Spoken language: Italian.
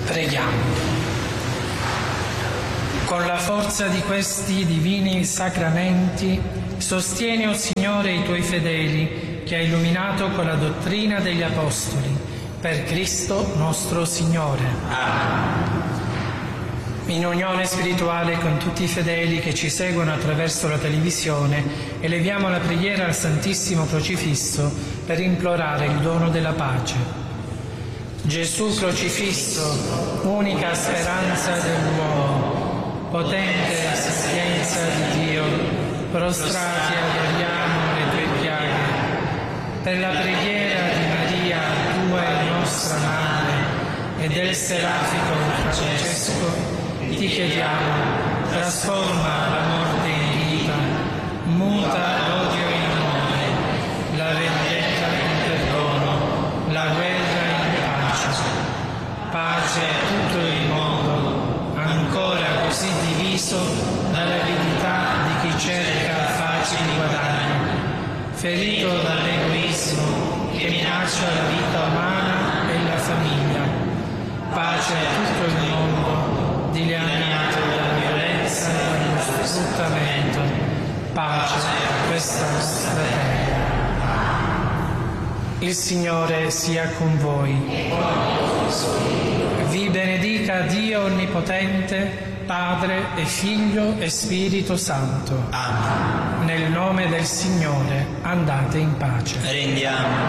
Preghiamo. Con la forza di questi divini sacramenti, sostieni, o Signore, i tuoi fedeli, che hai illuminato con la dottrina degli Apostoli, per Cristo nostro Signore. Amen. In unione spirituale con tutti i fedeli che ci seguono attraverso la televisione, eleviamo la preghiera al Santissimo Crocifisso per implorare il dono della pace. Gesù crocifisso, unica speranza dell'uomo, potente assistenza di Dio, prostrati adoriamo le tue piaghe. Per la preghiera di Maria, tua e nostra Madre, e del Serafico Francesco, ti chiediamo, trasforma la morte in vita, muta l'odio in amore, la vendetta in perdono, la guerra in pace. Pace a tutto il mondo, ancora così diviso dall'avidità di chi cerca facili guadagni, ferito dall'egoismo che minaccia la vita umana e la famiglia. Pace a tutto il mondo, dilaniato dalla violenza e dallo sfruttamento. Pace a questa nostra terra. Il Signore sia con voi. Vi benedica Dio Onnipotente, Padre e Figlio e Spirito Santo. Amen. Nel nome del Signore andate in pace. Rendiamo